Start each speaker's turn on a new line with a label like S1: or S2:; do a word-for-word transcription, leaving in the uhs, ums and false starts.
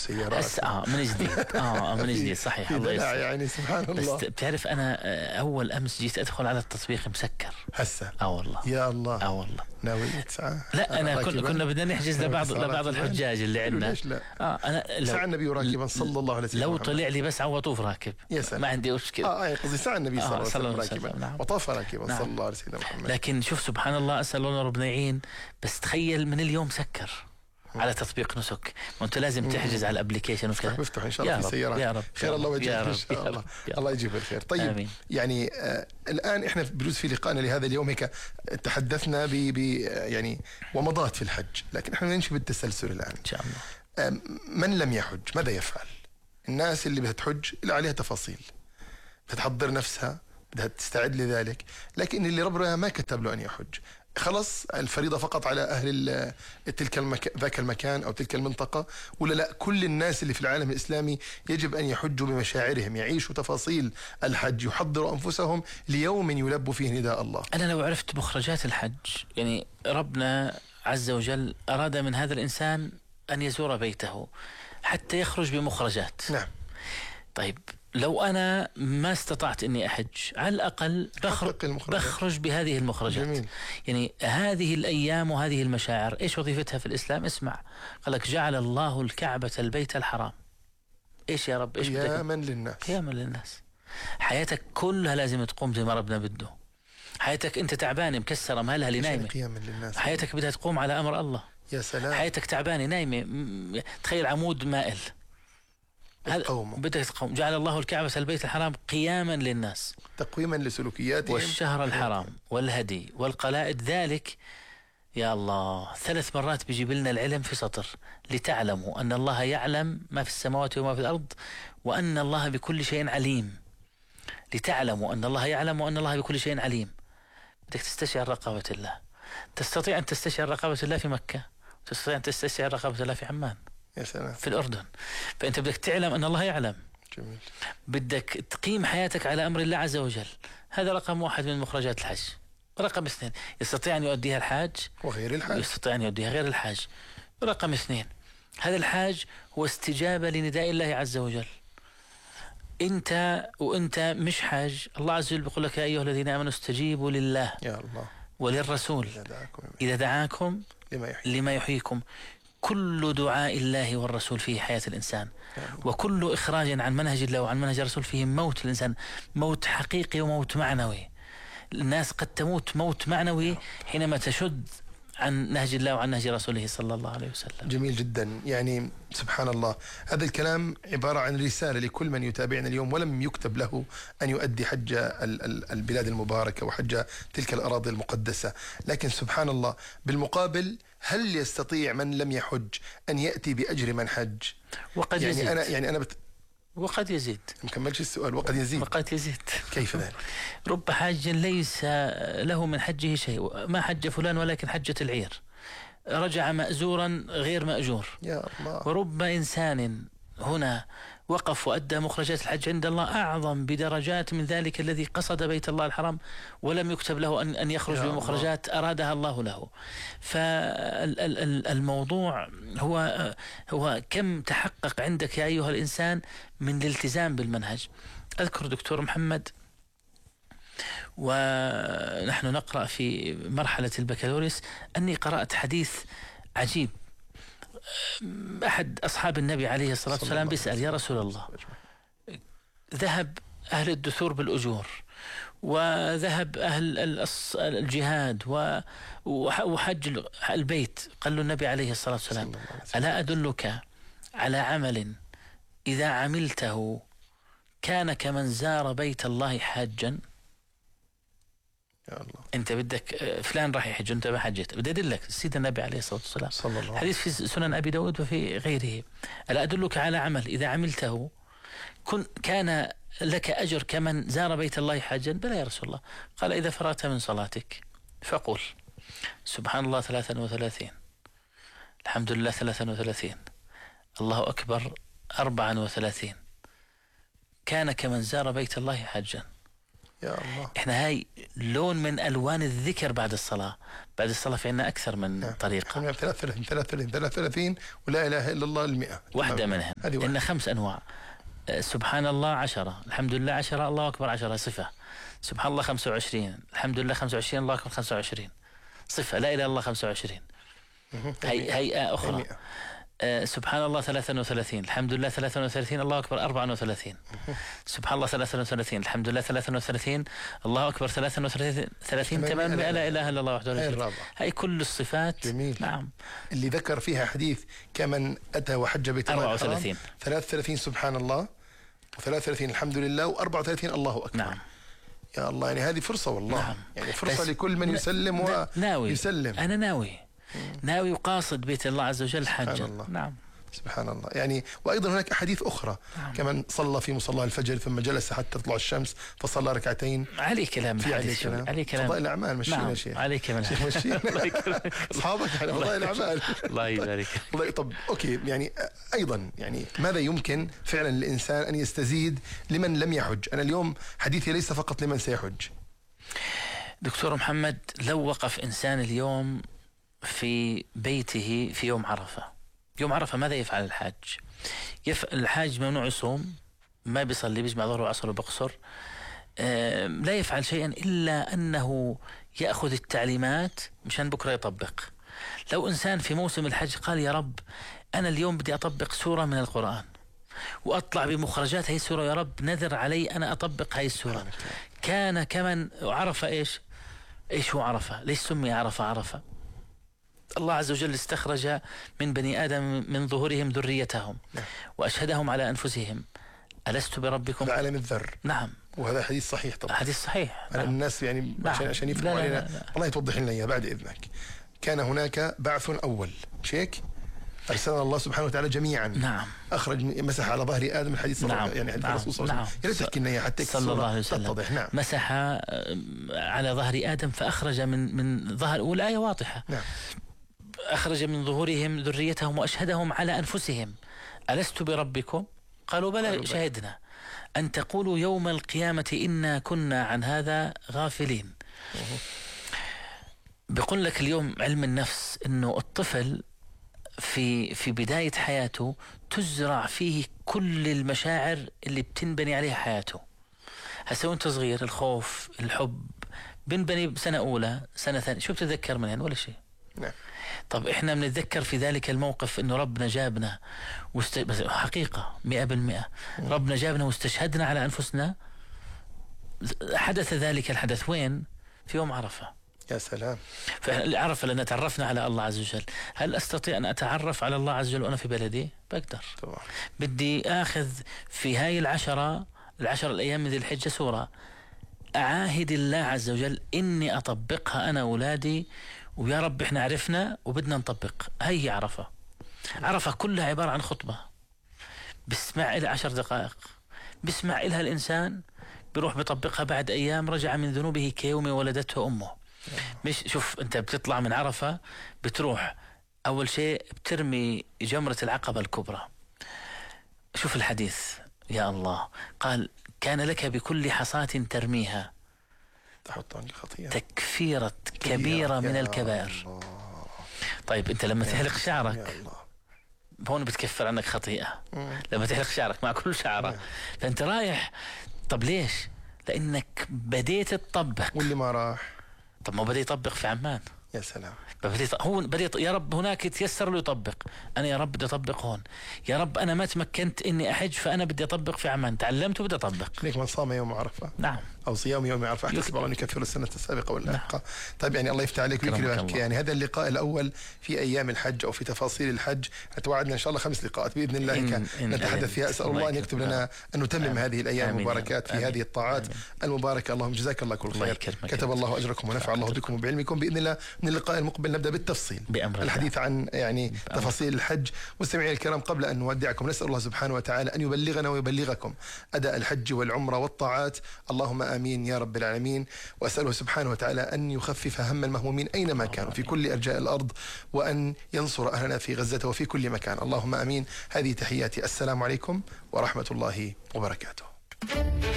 S1: والسيارات
S2: هسه اه من جديد اه من جديد صحيح.
S1: الله يسلمك يعني سبحان الله.
S2: بس بتعرف انا اول امس جيت ادخل على التطبيق مسكر
S1: هسه.
S2: اه والله
S1: يا الله.
S2: اه والله
S1: ناوي تسعة؟
S2: لا انا كنا كنا بدنا نحجز لبعض لبعض الحجاج اللي عندنا.
S1: ليش لا؟
S2: اه انا
S1: ساعة النبي راكبا صلى الله عليه وسلم.
S2: لو طلع لي بس على طوف راكب ما عندي مشكله.
S1: اه اي قصدي ساعة النبي صلى الله عليه وسلم راكبا
S2: نعم.
S1: وطاف راكبا
S2: نعم.
S1: صلى الله عليه وسلم محمد.
S2: لكن شوف سبحان الله اسال الله ربنا يعين. بس تخيل من اليوم سكر على تطبيق نسك، وانت لازم تحجز على الابلكيشن وكذا.
S1: مفتوح ان شاء الله في سيارات.
S2: يا رب
S1: خير الله وجهك ان شاء الله. الله يجيب الخير. طيب آمين. يعني آه الان احنا بجوز في لقائنا لهذا اليوم هيك تحدثنا ب يعني ومضات في الحج، لكن احنا نمشي بالتسلسل الان
S2: ان شاء الله.
S1: آه من لم يحج ماذا يفعل؟ الناس اللي بدها تحج اللي عليها تفاصيل، بدها تحضر نفسها، بدها تستعد لذلك، لكن اللي ربنا ما كتب له ان يحج خلص الفريضة فقط على أهل تلك المكان ذاك المكان أو تلك المنطقة، ولا لا كل الناس اللي في العالم الإسلامي يجب أن يحجوا بمشاعرهم، يعيشوا تفاصيل الحج، يحضروا أنفسهم ليوم يلبوا فيه نداء الله.
S2: أنا لو عرفت مخرجات الحج، يعني ربنا عز وجل أراد من هذا الإنسان أن يزور بيته حتى يخرج بمخرجات.
S1: نعم.
S2: طيب لو أنا ما استطعت أني أحج على الأقل بخرج, بخرج بهذه المخرجات.
S1: جميل.
S2: يعني هذه الأيام وهذه المشاعر إيش وظيفتها في الإسلام؟ اسمع، قال لك جعل الله الكعبة البيت الحرام. إيش يا رب؟ إيش بدك؟
S1: قياما للناس.
S2: قياما للناس. حياتك كلها لازم تقوم زي ما ربنا بده. حياتك أنت تعبانة مكسرة مالها اللي نايمة.
S1: قياما للناس.
S2: حياتك بدها تقوم على أمر الله.
S1: يا سلام.
S2: حياتك تعبانة نايمة، تخيل عمود مائل، بدأت تقوم. جعل الله الكعبة البيت الحرام قياما للناس
S1: تقويما لسلوكياتهم،
S2: والشهر الحرام والهدي والقلائد. ذلك يا الله ثلاث مرات بيجيب لنا العلم في سطر: لتعلموا أن الله يعلم ما في السماوات وما في الأرض وأن الله بكل شيء عليم. لتعلموا أن الله يعلم وأن الله بكل شيء عليم. بدك تستشعر رقابة الله. تستطيع أن تستشعر رقابة الله في مكة، تستطيع أن تستشعر رقابة الله في عمان،
S1: يا سلام،
S2: في الأردن. فأنت بدك تعلم أن الله يعلم.
S1: جميل.
S2: بدك تقيم حياتك على أمر الله عز وجل. هذا رقم واحد من مخرجات الحج. رقم اثنين، يستطيع أن يؤديها الحاج
S1: وغير الحاج،
S2: يستطيع أن يؤديها غير الحاج. رقم اثنين، هذا الحاج هو استجابة لنداء الله عز وجل. أنت وأنت مش حاج، الله عز وجل بيقول لك: يا أيها الذين آمنوا استجيبوا لله
S1: يا الله
S2: وللرسول
S1: إذا دعاكم,
S2: إذا دعاكم
S1: لما يحييكم.
S2: لما يحييكم. كل دعاء الله والرسول فيه حياة الإنسان، وكل إخراج عن منهج الله وعن منهج الرسول فيه موت الإنسان، موت حقيقي وموت معنوي. الناس قد تموت موت معنوي حينما تشد عن نهج الله وعن نهج رسوله صلى الله عليه وسلم.
S1: جميل جدا. يعني سبحان الله، هذا الكلام عبارة عن رسالة لكل من يتابعنا اليوم ولم يكتب له أن يؤدي حج البلاد المباركة وحج تلك الأراضي المقدسة. لكن سبحان الله بالمقابل، هل يستطيع من لم يحج أن يأتي بأجر من حج؟
S2: وقد
S1: يعني
S2: يزيد.
S1: أنا يعني أنا بت...
S2: وقد يزيد.
S1: مكملش السؤال. وقد يزيد.
S2: وقد يزيد.
S1: كيف ذلك؟
S2: رب حاج ليس له من حجه شيء، ما حج فلان ولكن حجة العير، رجع مأزورا غير مأجور.
S1: يا الله.
S2: ورب إنسان هنا وقف وأدى مخرجات الحج عند الله أعظم بدرجات من ذلك الذي قصد بيت الله الحرام ولم يكتب له أن أن يخرج بمخرجات أرادها الله له. فالموضوع هو هو كم تحقق عندك يا أيها الإنسان من الالتزام بالمنهج. أذكر دكتور محمد ونحن نقرأ في مرحلة البكالوريوس أني قرأت حديث عجيب. أحد أصحاب النبي عليه الصلاة والسلام بيسأل: يا رسول الله، ذهب أهل الدثور بالأجور وذهب أهل الجهاد وحج البيت، قال له النبي عليه الصلاة والسلام: ألا أدلك على عمل إذا عملته كان كمن زار بيت الله حاجا؟
S1: يا الله.
S2: انت بدك فلان راح يحج انت ما حجيت، بدي ادلك سيدنا النبي عليه الصلاه والسلام
S1: صلى الله.
S2: حديث في سنن ابي داود وفي غيره: الا ادلك على عمل اذا عملته كن كان لك اجر كمن زار بيت الله حاجا؟ بلى يا رسول الله. قال: اذا فرغت من صلاتك فقل سبحان الله ثلاثا وثلاثين، الحمد لله ثلاثا وثلاثين، الله اكبر أربعا وثلاثين، كان كمن زار بيت الله حاجا.
S1: يا الله.
S2: احنا هاي لون من الوان الذكر بعد الصلاه. بعد الصلاه في عندنا اكثر من
S1: نعم.
S2: طريقه.
S1: ثلاثة وثلاثين ثلاثة وثلاثين ثلاثة وثلاثين ولا اله الا الله المئة.
S2: واحده منهم ان خمس انواع. سبحان الله عشرة، الحمد لله عشرة، الله اكبر عشرة، صفه. سبحان الله خمسة وعشرين، الحمد لله خمسة وعشرين، الله اكبر خمسة وعشرين، صفه. لا اله الا الله خمسة وعشرين. هي هيئه اخرى. آه سبحان الله ثلاثة وثلاثين، الحمد لله ثلاثة وثلاثين، الله أكبر أربعة وثلاثين. سبحان الله ثلاثة وثلاثين، الحمد لله ثلاثة وثلاثين، الله أكبر ثلاثة وثلاثين، تمام. لا إله إلا الله وحده لا شريك له. هاي كل الصفات.
S1: جميل.
S2: نعم.
S1: اللي ذكر فيها حديث كمن أتى وحج بيت الله
S2: أربعة وثلاثين،
S1: ثلاثة وثلاثين سبحان الله، وثلاثة وثلاثين الحمد لله، وأربعة وثلاثين الله أكبر.
S2: نعم.
S1: يا الله، يعني هذه فرصة والله.
S2: نعم.
S1: يعني فرصة لكل من يسلم و...
S2: ناوي.
S1: يسلم.
S2: أنا ناوي ناوي وقاصد بيت الله عز وجل حجا. نعم.
S1: سبحان الله. يعني وأيضا هناك أحاديث أخرى. نعم. كمن صلى في مصلى الفجر ثم جلس حتى تطلع الشمس فصلى ركعتين.
S2: عليه كلام
S1: في عليه كلام.
S2: عليه كلام
S1: فضائل الأعمال. مشينا.
S2: نعم.
S1: شيخ
S2: عليه كلام.
S1: شيخ مشينا. أصحابك على فضائل الأعمال.
S2: الله يبارك.
S1: طب أوكي، يعني أيضا يعني ماذا يمكن فعلا للإنسان أن يستزيد لمن لم يحج؟ أنا اليوم حديثي ليس فقط لمن سيحج. دكتور
S2: محمد، لو وقف إنسان اليوم في بيته في يوم عرفة، يوم عرفة ماذا يفعل الحاج؟ يف... الحاج ممنوع يصوم، ما بيصلي، بيجمع ظهره وعصره وبقصر، آه... لا يفعل شيئا إلا أنه يأخذ التعليمات مشان بكرة يطبق. لو إنسان في موسم الحج قال يا رب أنا اليوم بدي أطبق سورة من القرآن وأطلع بمخرجات هاي السورة، يا رب نذر علي أنا أطبق هاي السورة، كان كمن عرف. إيش إيش هو عرفة؟ ليش سمي عرفة عرفة؟ الله عز وجل استخرج من بني آدم من ظهورهم ذريتهم وأشهدهم على أنفسهم ألست بربكم؟
S1: عالم الذر.
S2: نعم.
S1: وهذا حديث صحيح طبعا.
S2: حديث صحيح.
S1: نعم. الناس يعني نعم. عشان عشان يفهموا علينا. الله يتوضح لنا إياه بعد إذنك. كان هناك بعث أول، شيك أرسلنا الله سبحانه وتعالى جميعا.
S2: نعم.
S1: أخرج مسح على ظهر آدم الحديث صلى
S2: نعم.
S1: يعني حديث
S2: نعم.
S1: الرسول صلى الله عليه وسلم. يا ريت تحكي لنا حتى
S2: صلى الله عليه وسلم
S1: تتضح. نعم.
S2: مسح على ظهر آدم فأخرج من من ظهر، والآية واضحة.
S1: نعم.
S2: أخرج من ظهورهم ذريتهم وأشهدهم على أنفسهم ألست بربكم؟ قالوا بلى, قالوا بلى. شهدنا أن تقولوا يوم القيامة إنا كنا عن هذا غافلين. بقول لك اليوم علم النفس إنه الطفل في في بداية حياته تزرع فيه كل المشاعر اللي بتنبني عليها حياته. هسه وانت صغير الخوف، الحب بنبني بسنة أولى، سنة ثانية، شو بتتذكر منهن؟ ولا شيء.
S1: نعم.
S2: طب إحنا بنتذكر في ذلك الموقف إنه ربنا جابنا واست... بس حقيقة مئة بالمئة ربنا جابنا واستشهدنا على أنفسنا. حدث ذلك الحدث وين؟ في يوم عرفة.
S1: يا سلام.
S2: فعرفة لأن تعرفنا على الله عز وجل. هل أستطيع أن أتعرف على الله عز وجل وأنا في بلدي؟ بقدر
S1: طبعا. بدي
S2: آخذ في هاي العشرة العشر الأيام من ذي الحجة سورة أعاهد الله عز وجل إني أطبقها أنا أولادي، ويا رب إحنا عرفنا وبدنا نطبق. هي عرفة. عرفة كلها عبارة عن خطبة بسمع إلها عشر دقائق، بسمع إلها الإنسان بيروح بيطبقها بعد أيام رجع من ذنوبه كيوم ولدته أمه. مش شوف أنت بتطلع من عرفة بتروح أول شيء بترمي جمرة العقبة الكبرى. شوف الحديث يا الله، قال كان لك بكل حصاة ترميها تكفيرة كبيرة من الكبائر. الله. طيب أنت لما تحلق شعرك هون بتكفر عنك خطيئة. مم. لما تحلق شعرك مع كل شعرة. مم. فأنت رايح. طب ليش؟ لأنك بديت تطبق.
S1: واللي ما راح
S2: طب ما بدي يطبق في عمان.
S1: يا سلام.
S2: بديت هو بديت يا رب هناك يتيسر له يطبق. أنا يا رب بدي أطبق هون. يا رب أنا ما تمكنت إني أحج فأنا بدي أطبق في عمان. تعلمت وبدي أطبق.
S1: ليك من صام يوم عرفة.
S2: نعم.
S1: أو صيام يوم عرفة أحتسب الله أن يكفر السنة السابقة واللاحقة. نعم. طيب يعني الله يفتح عليك ويكرمك. يعني هذا اللقاء الأول في أيام الحج أو في تفاصيل الحج. توعدنا إن شاء الله خمس لقاءات بإذن الله إن نتحدث فيها. أسأل الله أن يكتب لنا أن نتمم هذه الأيام المباركات في هذه الطاعات المباركة. اللهم جزاك الله كل خير. كتب الله أجركم ونفع الله بكم وبعلمكم. بإذن الله من اللقاء المقبل نبدأ بالتفصيل الحديث عن يعني بأمر. تفاصيل الحج. مستمعينا الكرام، قبل أن نودعكم نسأل الله سبحانه وتعالى أن يبلغنا ويبلغكم أداء الحج والعمرة والطاعات. اللهم آمين يا رب العالمين. وأسأله سبحانه وتعالى أن يخفف هم المهمومين أينما كانوا في كل أرجاء الأرض، وأن ينصر أهلنا في غزة وفي كل مكان. اللهم آمين. هذه تحياتي. السلام عليكم ورحمة الله وبركاته.